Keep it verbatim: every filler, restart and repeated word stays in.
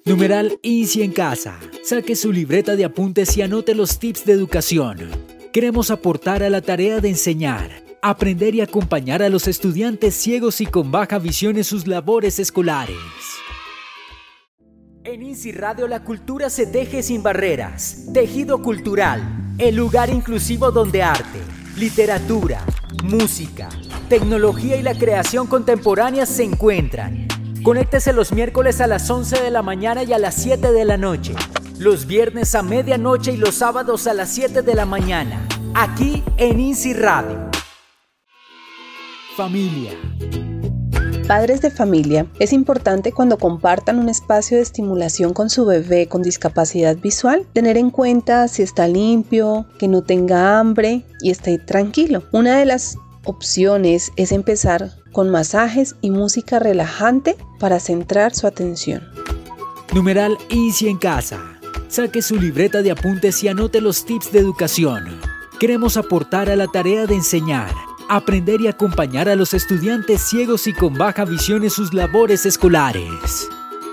Numeral Easy en casa. Saque su libreta de apuntes y anote los tips de educación. Queremos aportar a la tarea de enseñar, aprender y acompañar a los estudiantes ciegos y con baja visión en sus labores escolares. En INSI Radio la cultura se teje sin barreras. Tejido Cultural, el lugar inclusivo donde arte, literatura, música, tecnología y la creación contemporánea se encuentran. Conéctese los miércoles a las once de la mañana y a las siete de la noche. Los viernes a medianoche y los sábados a las siete de la mañana. Aquí en INSI Radio. Familia. Padres de familia, es importante cuando compartan un espacio de estimulación con su bebé con discapacidad visual, tener en cuenta si está limpio, que no tenga hambre y esté tranquilo. Una de las opciones es empezar con masajes y música relajante para centrar su atención. Numeral Easy en casa. Saque su libreta de apuntes y anote los tips de educación. Queremos aportar a la tarea de enseñar, aprender y acompañar a los estudiantes ciegos y con baja visión en sus labores escolares.